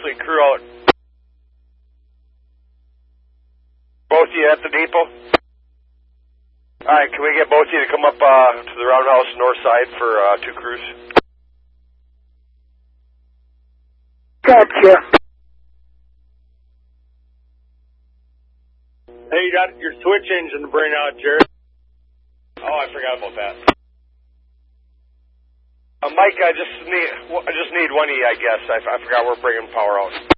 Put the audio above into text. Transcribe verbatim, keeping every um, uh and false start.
actually crew out. Both of you at the depot? Alright, can we get both of you to come up uh, to the roundhouse north side for uh, two crews? Gotcha. Hey, you got your switch engine to bring out, Jared. Oh, I forgot about that. Uh, Mike, I just need I just need one of you, I guess. I, I forgot we're bringing power out.